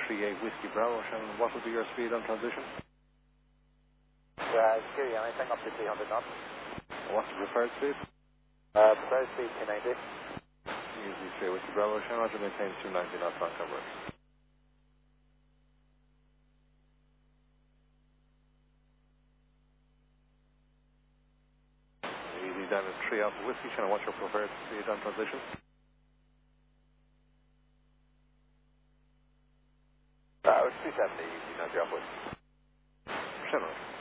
38 Whiskey Bravo, Shannon, what will be your speed on transition? Security, anything up to 300 knots. What's the preferred speed? Preferred speed 290. Easy straight Whiskey Bravo, Shannon, Roger, maintain 290 knots on cover. Easy down at 3 Alpha Whiskey, Shannon, what's your preferred speed on transition? 270, easy, no 3 Alpha Whiskey. Shannon.